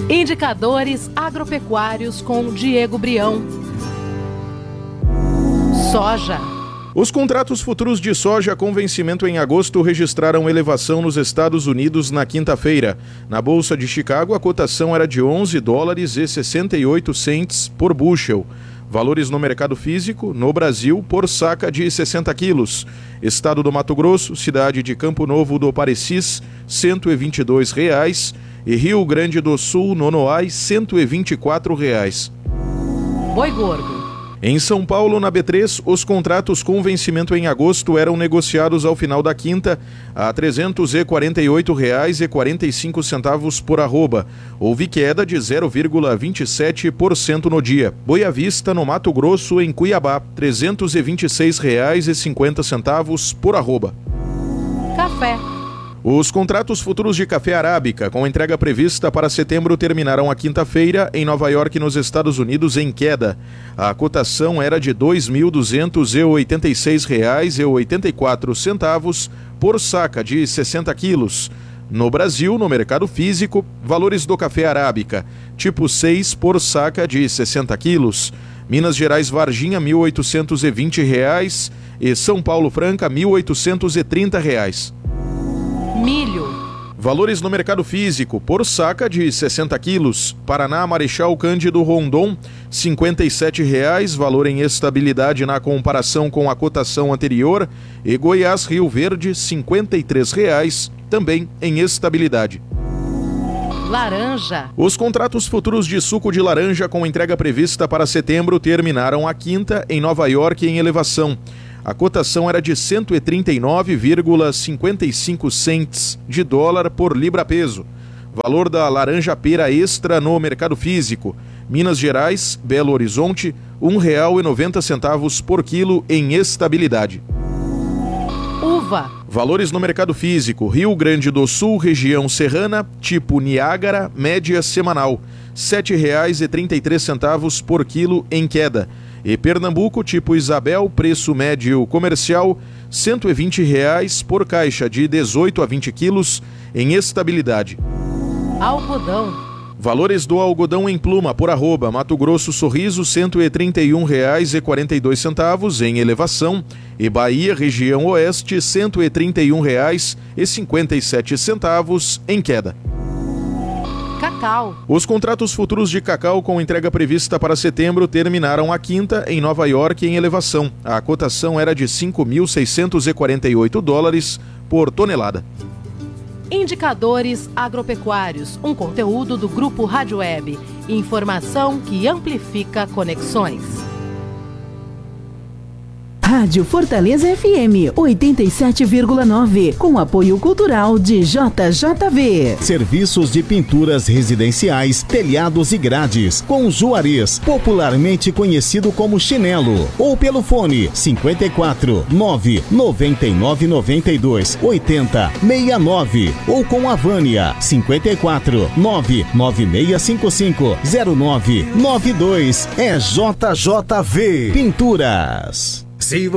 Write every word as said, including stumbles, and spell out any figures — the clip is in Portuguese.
Indicadores agropecuários com Diego Brião. Soja. Os contratos futuros de soja com vencimento em agosto registraram elevação nos Estados Unidos na quinta-feira. Na Bolsa de Chicago, a cotação era de onze dólares e sessenta e oito centes por bushel. Valores no mercado físico, no Brasil, por saca de sessenta quilos. Estado do Mato Grosso, cidade de Campo Novo do Parecis, cento e vinte e dois reais. E Rio Grande do Sul, Nonoai, cento e vinte e quatro reais. Boi gordo. Em São Paulo, na B três, os contratos com vencimento em agosto eram negociados ao final da quinta a trezentos e quarenta e oito reais e quarenta e cinco centavos por arroba. Houve queda de zero vírgula vinte e sete por cento no dia. Boa Vista, no Mato Grosso, em Cuiabá, trezentos e vinte e seis reais e cinquenta centavos por arroba. Café. Os contratos futuros de café arábica, com entrega prevista para setembro, terminaram a quinta-feira em Nova York, nos Estados Unidos, em queda. A cotação era de dois mil duzentos e oitenta e seis reais e oitenta e quatro centavos por saca de sessenta quilos. No Brasil, no mercado físico, valores do café arábica, tipo seis por saca de sessenta quilos. Minas Gerais Varginha, mil oitocentos e vinte reais e São Paulo Franca, mil oitocentos e trinta reais. Milho. Valores no mercado físico, por saca de sessenta quilos. Paraná, Marechal Cândido Rondon, cinquenta e sete reais, valor em estabilidade na comparação com a cotação anterior. E Goiás, Rio Verde, cinquenta e três reais, também em estabilidade. Laranja. Os contratos futuros de suco de laranja com entrega prevista para setembro terminaram a quinta em Nova York em elevação. A cotação era de cento e trinta e nove vírgula cinquenta e cinco centes de dólar por libra-peso. Valor da laranja pera extra no mercado físico. Minas Gerais, Belo Horizonte, um real e noventa centavos por quilo em estabilidade. Uva. Valores no mercado físico. Rio Grande do Sul, região serrana, tipo Niágara, média semanal, sete reais e trinta e três centavos por quilo em queda. E Pernambuco, tipo Isabel, preço médio comercial, cento e vinte reais por caixa de dezoito a vinte quilos em estabilidade. Algodão. Valores do algodão em pluma por arroba. Mato Grosso Sorriso, cento e trinta e um reais e quarenta e dois centavos em elevação. E Bahia, região oeste, cento e trinta e um reais e cinquenta e sete centavos em queda. Cacau. Os contratos futuros de cacau com entrega prevista para setembro terminaram a quinta em Nova York em elevação. A cotação era de cinco mil seiscentos e quarenta e oito dólares por tonelada. Indicadores agropecuários, um conteúdo do Grupo Rádio Web. Informação que amplifica conexões. Rádio Fortaleza F M oitenta e sete vírgula nove, com apoio cultural de J J V. Serviços de pinturas residenciais, telhados e grades, com Juarez, popularmente conhecido como Chinelo, ou pelo fone cinquenta e quatro, nove noventa e nove noventa e dois, oitenta sessenta e nove, ou com a Vânia cinquenta e quatro, nove nove seis cinco cinco, zero nove nove dois. É J J V Pinturas. Se